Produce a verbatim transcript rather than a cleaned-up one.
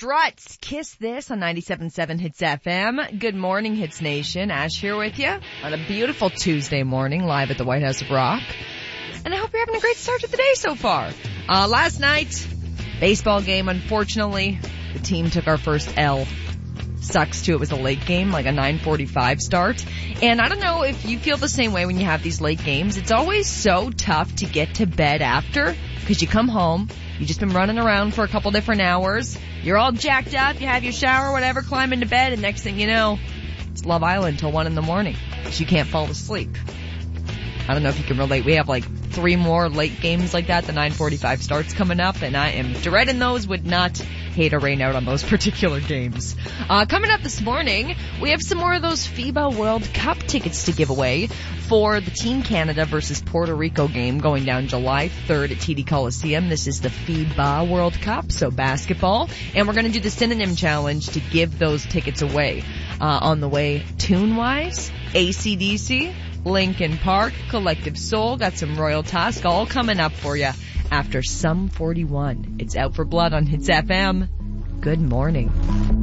Struts, Kiss This on ninety-seven point seven Hits F M. Good morning, Hits Nation. Ash here with you on a beautiful Tuesday morning, live at the White House of Rock. And I hope you're having a great start to the day so far. Uh, last night, baseball game, unfortunately, the team took our first L. Sucks too, it was a late game, like a nine forty-five start. And I don't know if you feel the same way when you have these late games. It's always so tough to get to bed after, because you come home, you've just been running around for a couple different hours, you're all jacked up, you have your shower, whatever, climb into bed, and next thing you know, it's Love Island till one in the morning, because you can't fall asleep. I don't know if you can relate. We have like three more late games like that, the nine forty-five starts coming up, and I am dreading those, would not hate a rain out on those particular games. Uh, coming up this morning, we have some more of those FIBA World Cup tickets to give away for the Team Canada versus Puerto Rico game going down July third at T D Coliseum. This is the FIBA World Cup, so basketball. And we're going to do the synonym challenge to give those tickets away. Uh, on the way, tune-wise, A C D C, Linkin Park, Collective Soul, got some Royal Tusk, all coming up for you after Sum forty-one. It's Out for Blood on Hits F M. Good morning.